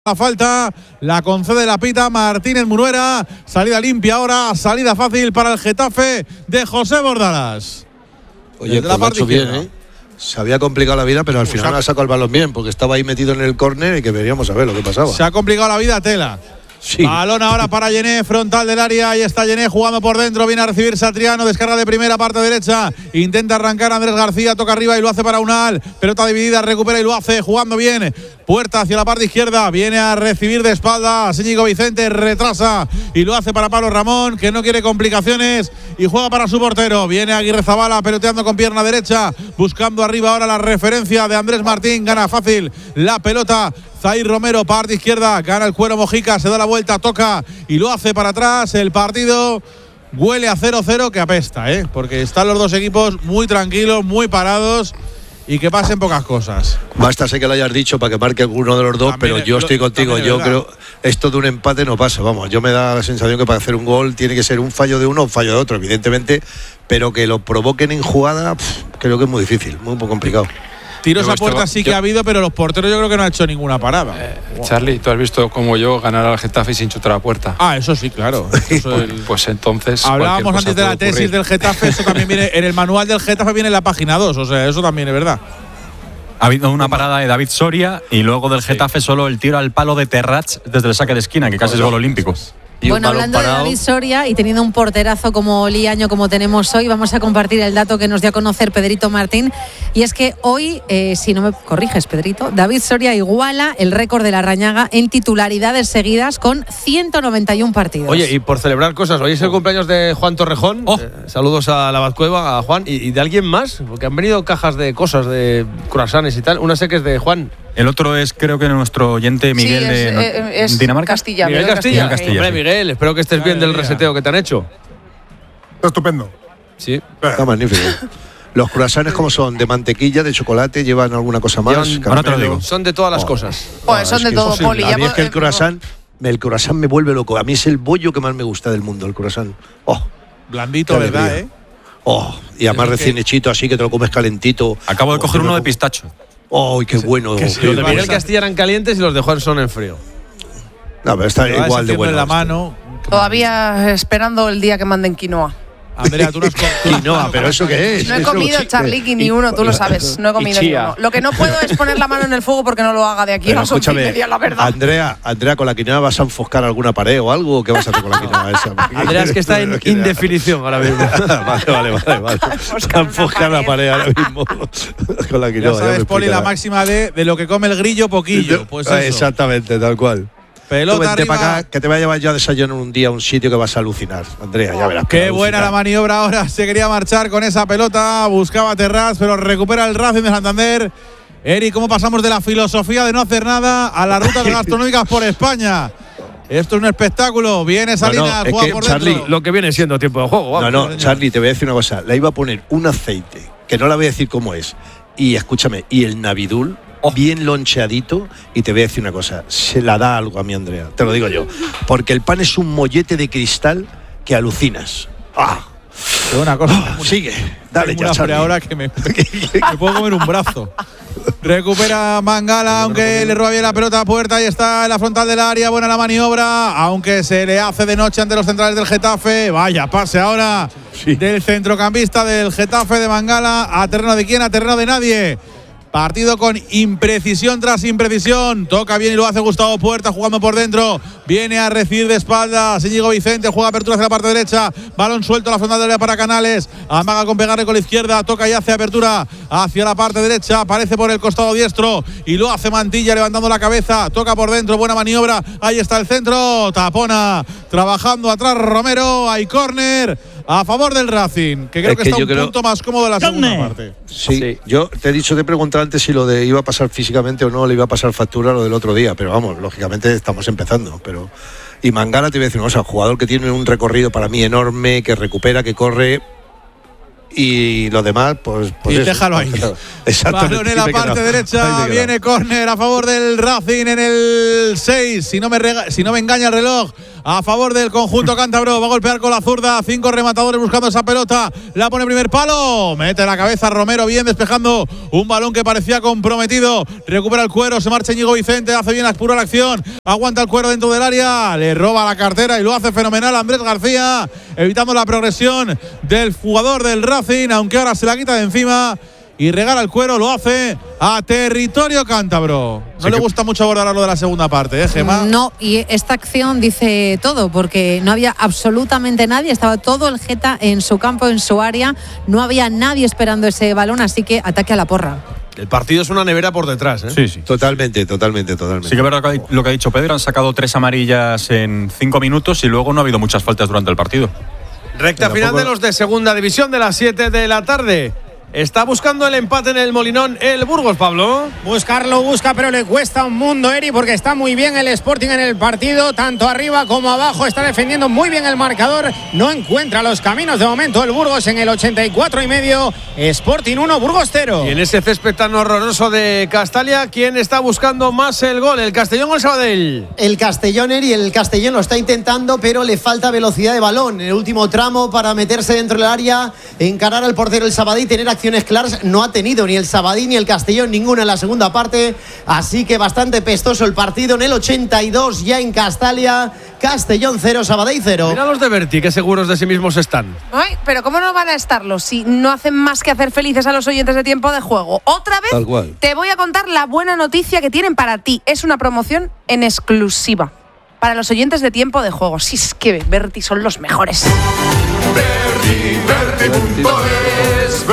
La falta la concede la pita Martínez Munuera. Salida limpia ahora, salida fácil para el Getafe de José Bordalas. Oye, pues lo ha hecho bien, ¿eh? Se había complicado la vida, pero al final ha sacado el balón bien, porque estaba ahí metido en el córner y que veríamos a ver lo que pasaba. Se ha complicado la vida Tela. Sí. Balón ahora para Yené, frontal del área. Ahí está Yené jugando por dentro. Viene a recibir Satriano. Descarga de primera, parte derecha. Intenta arrancar Andrés García. Toca arriba y lo hace para Unal. Pelota dividida, recupera y lo hace. Jugando bien. Puerta hacia la parte izquierda. Viene a recibir de espaldas Íñigo Vicente. Retrasa y lo hace para Pablo Ramón, que no quiere complicaciones. Y juega para su portero. Viene Aguirre Zabala peloteando con pierna derecha. Buscando arriba ahora la referencia de Andrés Martín. Gana fácil la pelota Zair Romero, parte izquierda, gana el Cuero Mojica, se da la vuelta, toca y lo hace para atrás. El partido huele a 0-0 que apesta, porque están los dos equipos muy tranquilos, muy parados y que pasen pocas cosas. Basta sé que lo hayas dicho para que marque alguno de los dos, también, pero yo estoy contigo. Yo creo esto de un empate no pasa, vamos. Yo me da la sensación que para hacer un gol tiene que ser un fallo de uno o un fallo de otro, evidentemente, pero que lo provoquen en jugada, creo que es muy difícil, muy complicado. Tiros a puerta sí que ha habido, pero los porteros yo creo que no han hecho ninguna parada. Charlie, tú has visto como yo ganar al Getafe sin chutar a puerta. Ah, eso sí, claro. Pues entonces. Hablábamos antes de la tesis del Getafe, eso también viene en el manual del Getafe, viene en la página 2, o sea, eso también es verdad. Ha habido una parada de David Soria y luego del Getafe solo el tiro al palo de Terrats desde el saque de esquina, que casi es gol olímpico. Bueno, hablando de David Soria y teniendo un porterazo como Liaño como tenemos hoy, vamos a compartir el dato que nos dio a conocer Pedrito Martín. Y es que hoy, si no me corriges, Pedrito, David Soria iguala el récord de la Rañaga en titularidades seguidas con 191 partidos. Oye, y por celebrar cosas, hoy es el cumpleaños de Juan Torrejón. Saludos a la Bazcueva, a Juan. ¿Y de alguien más? Porque han venido cajas de cosas, de croissants y tal. Una sé que es de Juan. El otro es, creo que nuestro oyente Miguel de Dinamarca. Castilla. Miguel Castilla. Hombre, Miguel, espero que estés bien del reseteo que te han hecho. Está estupendo. Sí. Está magnífico. Los croissants, ¿cómo son? ¿De mantequilla, de chocolate? ¿Llevan alguna cosa más? Ahora te lo digo. Son de todas las cosas. Pues son de todo, Poli. A mí es que el croissant me vuelve loco. A mí es el bollo que más me gusta del mundo, el croissant. Blandito, ¿verdad, Y además recién hechito, así que te lo comes calentito. Acabo de coger uno de pistacho. ¡Oh, qué bueno! Los de Miguel Castilla eran calientes y los de Juan son en frío. No, pero está igual de bueno. En la mano. Todavía esperando el día que manden quinoa. Andrea, tú no has quinoa, pero ¿eso qué es? No he comido, Charlie, ni uno, tú lo sabes. No he comido ni uno. Lo que no puedo es poner la mano en el fuego porque no lo haga de aquí a las 11:30, la verdad. Andrea, ¿con la quinoa vas a enfoscar alguna pared o algo? ¿O qué vas a hacer con la quinoa esa? Andrea, es que está en indefinición ahora mismo. Vale. Está a enfoscar la pared ahora mismo con la quinoa. Ya sabes, Poli, la máxima de lo que come el grillo, poquillo. Pues eso. Exactamente, tal cual. Pelota arriba. Para acá, que te voy a llevar yo a desayunar un día a un sitio que vas a alucinar, Andrea, ya verás. Qué buena la maniobra ahora, se quería marchar con esa pelota, buscaba Terrats, pero recupera el Racing de Santander. Eri, ¿cómo pasamos de la filosofía de no hacer nada a las rutas gastronómicas por España? Esto es un espectáculo, viene Salinas, juega por Charlie, dentro. Lo que viene siendo tiempo de juego. Vamos. Charlie, te voy a decir una cosa, le iba a poner un aceite, que no la voy a decir cómo es, y escúchame, y el Navidul, bien loncheadito, y te voy a decir una cosa, se la da algo a mi Andrea, te lo digo yo, porque el pan es un mollete de cristal que alucinas. Una cosa, sigue, dale ya, Charlie. Ahora que me puedo comer un brazo. Recupera Mangala, aunque le roba bien la pelota a puerta. Ahí está en la frontal del área. Buena la maniobra, aunque se le hace de noche ante los centrales del Getafe. Vaya pase ahora del centrocampista del Getafe de Mangala. ¿A terreno de quién? A terreno de nadie. Partido con imprecisión tras imprecisión. Toca bien y lo hace Gustavo Puerta jugando por dentro. Viene a recibir de espaldas Íñigo Vicente. Juega apertura hacia la parte derecha. Balón suelto a la frontal del área para Canales. Amaga con pegarle con la izquierda. Toca y hace apertura hacia la parte derecha. Aparece por el costado diestro y lo hace Mantilla levantando la cabeza. Toca por dentro. Buena maniobra. Ahí está el centro. Tapona. Trabajando atrás Romero. Hay córner a favor del Racing, que creo que está un punto más cómodo de la segunda parte. Sí, yo te he dicho, te he preguntado antes si lo de iba a pasar físicamente o no, le iba a pasar factura lo del otro día, pero vamos, lógicamente estamos empezando, pero y Mangala te voy a decir una cosa, jugador que tiene un recorrido para mí enorme, que recupera, que corre, y los demás, pues y eso. Déjalo ahí. Exactamente. Balón en la parte derecha, viene córner a favor del Racing en el 6, si no me engaña el reloj. a favor del conjunto cántabro. Va a golpear con la zurda. 5 rematadores buscando esa pelota. La pone primer palo. Mete la cabeza Romero, bien despejando un balón que parecía comprometido. Recupera el cuero. Se marcha Íñigo Vicente. Hace bien Aspuro la acción. Aguanta el cuero dentro del área. Le roba la cartera y lo hace fenomenal Andrés García, evitando la progresión del jugador del Racing, aunque ahora se la quita de encima y regala el cuero. Lo hace a territorio cántabro. No le gusta mucho abordar lo de la segunda parte, Gemma. No, y esta acción dice todo, porque no había absolutamente nadie, estaba todo el Geta en su campo, en su área, no había nadie esperando ese balón, así que ataque a la porra. El partido es una nevera por detrás, ¿eh? Sí. Totalmente. Sí que es verdad lo que ha dicho Pedro, han sacado 3 amarillas en 5 minutos y luego no ha habido muchas faltas durante el partido. Recta final de los de segunda división de las 7 de la tarde. Está buscando el empate en el Molinón el Burgos, Pablo. Buscarlo busca, pero le cuesta un mundo, Eri, porque está muy bien el Sporting en el partido, tanto arriba como abajo, está defendiendo muy bien el marcador, no encuentra los caminos de momento el Burgos en el 84,5, Sporting 1, Burgos 0. Y en ese césped tan horroroso de Castalia, ¿quién está buscando más el gol? ¿El Castellón o el Sabadell? El Castellón, Eri, el Castellón lo está intentando, pero le falta velocidad de balón en el último tramo para meterse dentro del área, encarar al portero el Sabadell, tener acciones claras. No ha tenido ni el Sabadell ni el Castellón ninguna en la segunda parte, así que bastante pestoso el partido en el 82 ya en Castalia. Castellón 0, Sabadell 0. Mira los de Berti, qué seguros de sí mismos están. Ay, pero ¿cómo no van a estarlo si no hacen más que hacer felices a los oyentes de Tiempo de Juego? Otra vez te voy a contar la buena noticia que tienen para ti. Es una promoción en exclusiva para los oyentes de Tiempo de Juego. Si es que Berti son los mejores. Berti.es,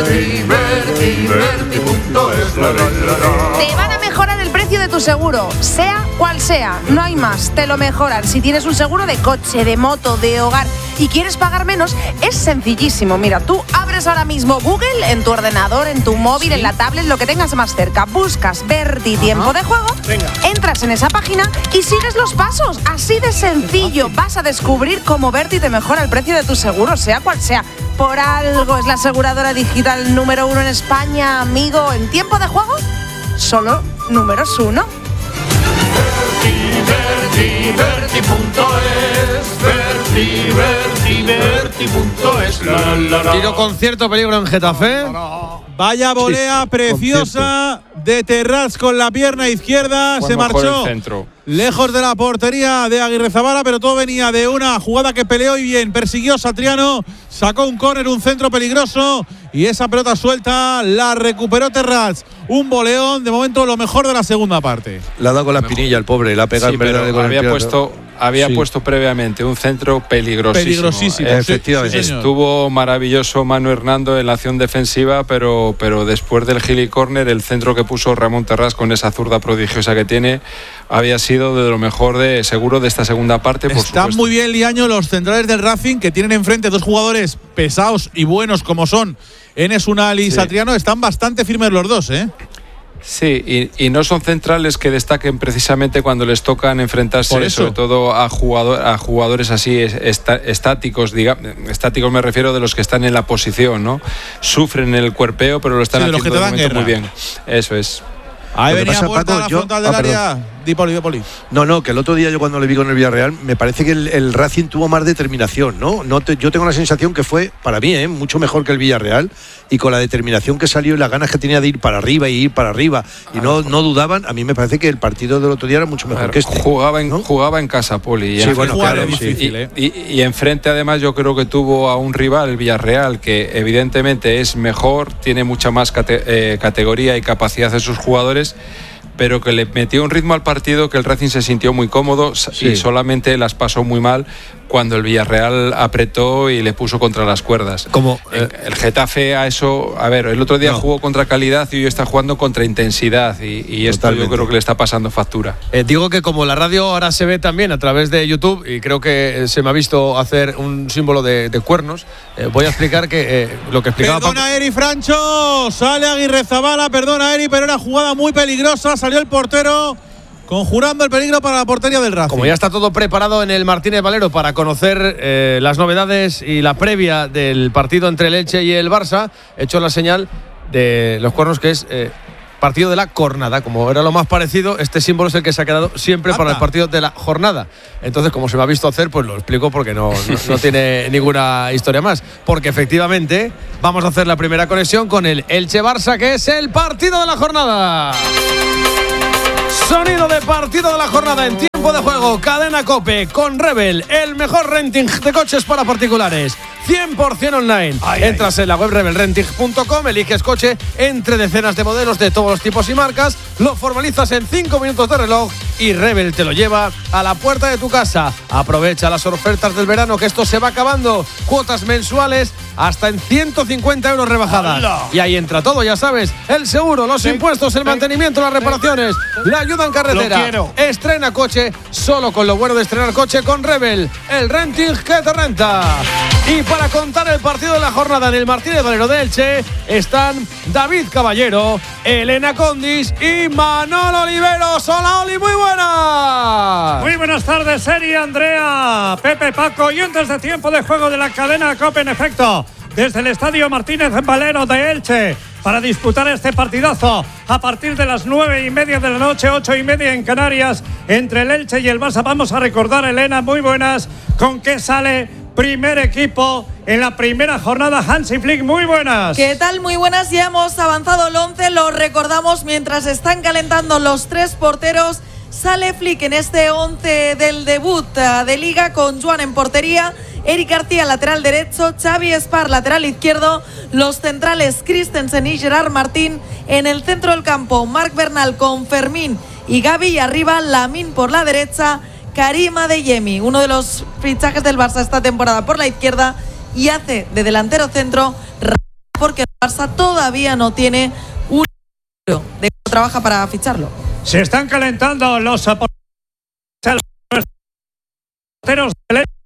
Berti.es. Te van a mejorar el precio de tu seguro, sea cual sea, no hay más, te lo mejoran. Si tienes un seguro de coche, de moto, de hogar y quieres pagar menos, es sencillísimo. Mira, tú abres ahora mismo Google en tu ordenador, en tu móvil, en la tablet, lo que tengas más cerca, buscas Berti Tiempo de Juego, entras en esa página y sigues los pasos, así de sencillo. Vas a descubrir cómo Berti te mejora el precio de tu seguro, sea cual sea. Por algo es la aseguradora digital número 1 en España, amigo. En Tiempo de Juego, solo números 1. Berti.es. Tiro con cierto peligro en Getafe. Vaya volea preciosa de Terrats con la pierna izquierda. Se marchó lejos de la portería de Aguirrezabala, pero todo venía de una jugada que peleó y bien. Persiguió Satriano, sacó un córner, un centro peligroso y esa pelota suelta la recuperó Terrats. Un boleón, de momento lo mejor de la segunda parte. La ha dado con la espinilla el pobre, la ha pegado en verdad con el pie. Había puesto previamente un centro peligrosísimo. Efectivamente. Estuvo maravilloso Manu Hernando en la acción defensiva, pero después del gili corner, el centro que puso Ramón Terrats con esa zurda prodigiosa que tiene, había sido de lo mejor seguro de esta segunda parte. Están muy bien, Liaño, los centrales del Racing, que tienen enfrente dos jugadores pesados y buenos como son Enes Unal y Satriano. Están bastante firmes los dos, ¿eh? Sí, y no son centrales que destaquen precisamente cuando les tocan enfrentarse, sobre todo a jugadores así estáticos. Estáticos me refiero de los que están en la posición, ¿no? Sufren el cuerpeo, pero lo están haciendo de momento muy bien. Eso es. Ahí venía Puerta a la frontal del área. Di Poli. No, que el otro día yo cuando le vi con el Villarreal, me parece que el Racing tuvo más determinación, ¿no? Yo tengo la sensación que fue, para mí, mucho mejor que el Villarreal, y con la determinación que salió y las ganas que tenía de ir para arriba y no dudaban. A mí me parece que el partido del otro día era mucho mejor que este. Jugaba en casa, Poli. Sí, bueno, claro, difícil, y enfrente además yo creo que tuvo a un rival, el Villarreal, que evidentemente es mejor, tiene mucha más categoría y capacidad de sus jugadores, pero que le metió un ritmo al partido que el Racing se sintió muy cómodo y solamente las pasó muy mal cuando el Villarreal apretó y le puso contra las cuerdas. El Getafe a eso, el otro día jugó contra calidad y hoy está jugando contra intensidad y esto yo creo que le está pasando factura. Digo que como la radio ahora se ve también a través de YouTube y creo que se me ha visto hacer un símbolo de cuernos, voy a explicar que lo que explicaba. Perdona Eri Francho, sale Aguirrezabala, perdona Eri, pero era jugada muy peligrosa, salió el portero conjurando el peligro para la portería del Racing. Como ya está todo preparado en el Martínez Valero para conocer las novedades y la previa del partido entre el Elche y el Barça, he hecho la señal de los cuernos, que es partido de la jornada. Como era lo más parecido, este símbolo es el que se ha quedado siempre para el partido de la jornada. Entonces, como se me ha visto hacer, pues lo explico porque no tiene ninguna historia más. Porque efectivamente vamos a hacer la primera conexión con el Elche-Barça, que es el partido de la jornada. Sonido de partido de la jornada en tiempo de juego. Cadena COPE con Rebel, el mejor renting de coches para particulares. 100% online. Entras en la web rebelrenting.com, eliges coche entre decenas de modelos de todos los tipos y marcas, lo formalizas en 5 minutos de reloj y Rebel te lo lleva a la puerta de tu casa. Aprovecha las ofertas del verano, que esto se va acabando. Cuotas mensuales hasta en 150 euros rebajadas. ¡Hala! Y ahí entra todo, ya sabes. El seguro, los impuestos, el mantenimiento, las reparaciones, la ayuda en carretera. Estrena coche solo con lo bueno de estrenar coche con Rebel, el renting que te renta. Y para contar el partido de la jornada en el Martínez Valero de Elche están David Caballero, Elena Condis y Manolo Oliveros. Hola, Oli, muy buenas. Muy buenas tardes, Eri, Andrea, Pepe, Paco, y antes de tiempo de juego de la cadena COPE, en efecto, desde el Estadio Martínez Valero de Elche, para disputar este partidazo a partir de las 9:30 de la noche, 8:30 en Canarias, entre el Elche y el Barça. Vamos a recordar, Elena, muy buenas, con qué sale primer equipo en la primera jornada. Hansi Flick, muy buenas. ¿Qué tal? Muy buenas, ya hemos avanzado el 11, lo recordamos mientras están calentando los 3 porteros. Sale Flick en este 11 del debut de Liga con Joan en portería, Eric García lateral derecho, Xavi Espar lateral izquierdo, los centrales Christensen y Gerard Martín, en el centro del campo Marc Bernal con Fermín y Gavi, y arriba Lamine por la derecha, Karim Adeyemi, uno de los fichajes del Barça esta temporada por la izquierda, y hace de delantero centro porque el Barça todavía no tiene un euro de trabaja para ficharlo. Se están calentando los porteros del